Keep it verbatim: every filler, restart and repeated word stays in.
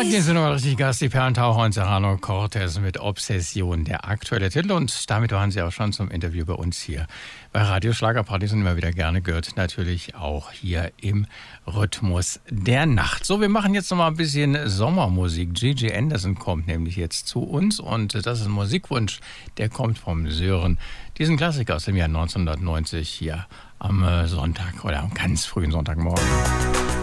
hier sind noch richtig Gast, die Perlentaucher und Serrano Cortez mit Obsession, der aktuelle Titel. Und damit waren sie auch schon zum Interview bei uns hier bei Radio Schlagerpartys und immer wieder gerne gehört. Natürlich auch hier im Rhythmus der Nacht. So, wir machen jetzt noch mal ein bisschen Sommermusik. Gigi Anderson kommt nämlich jetzt zu uns und das ist ein Musikwunsch, der kommt vom Sören. Diesen Klassiker aus dem Jahr neunzehnhundertneunzig hier am Sonntag oder am ganz frühen Sonntagmorgen.